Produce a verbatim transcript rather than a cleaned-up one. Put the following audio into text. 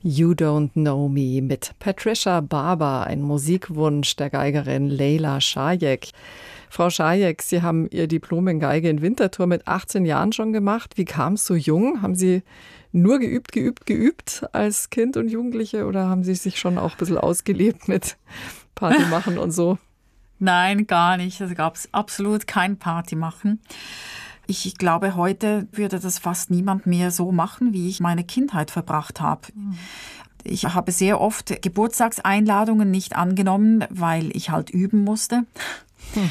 You Don't Know Me mit Patricia Barber, ein Musikwunsch der Geigerin Leila Schajek. Frau Schajek, Sie haben Ihr Diplom in Geige in Winterthur mit achtzehn Jahren schon gemacht. Wie kam es so jung? Haben Sie nur geübt, geübt, geübt als Kind und Jugendliche oder haben Sie sich schon auch ein bisschen ausgelebt mit Party machen und so? Nein, gar nicht. Es gab absolut kein Party machen. Ich glaube, heute würde das fast niemand mehr so machen, wie ich meine Kindheit verbracht habe. Ich habe sehr oft Geburtstagseinladungen nicht angenommen, weil ich halt üben musste. Hm.